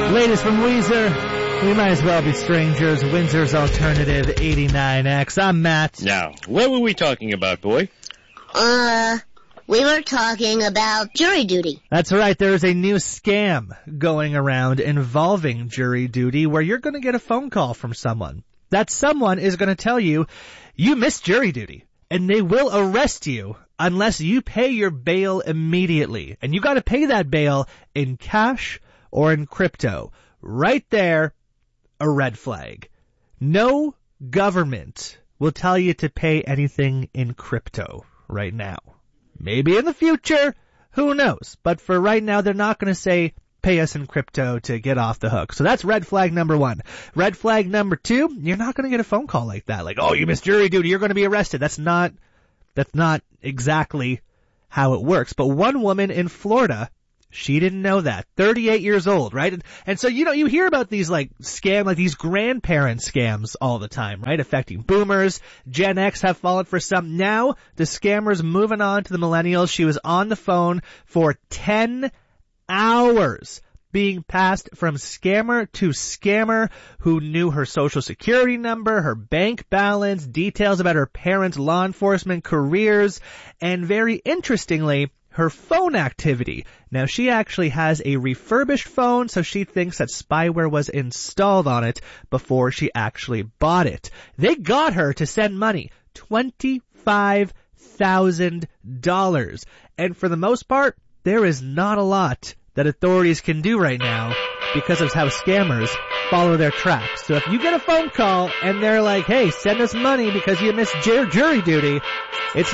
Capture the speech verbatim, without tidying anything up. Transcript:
Latest from Weezer. We might as well be strangers. Windsor's Alternative eighty-nine X. I'm Matt. Now, what were we talking about, boy? Uh, we were talking about jury duty. That's right. There is a new scam going around involving jury duty where you're going to get a phone call from someone. That someone is going to tell you, you missed jury duty, and they will arrest you unless you pay your bail immediately. And you got to pay that bail in cash or in crypto. Right there, a red flag. No government will tell you to pay anything in crypto right now. Maybe in the future, who knows? But for right now, they're not going to say, pay us in crypto to get off the hook. So that's red flag number one. Red flag number two, you're not going to get a phone call like that. Like, oh, you missed jury duty, you're going to be arrested. That's not, that's not exactly how it works. But one woman in Florida, she didn't know that. thirty-eight years old, right? And, and so, you know, you hear about these like scam, like these grandparent scams all the time, right? Affecting boomers. Gen X have fallen for some. Now the scammers moving on to the millennials. She was on the phone for ten hours being passed from scammer to scammer who knew her social security number, her bank balance, details about her parents' law enforcement careers, and very interestingly, her phone activity. Now, she actually has a refurbished phone, so she thinks that spyware was installed on it before she actually bought it. They got her to send money, twenty-five thousand dollars. And for the most part, there is not a lot that authorities can do right now because of how scammers follow their tracks. So if you get a phone call and they're like, hey, send us money because you missed jury duty, it's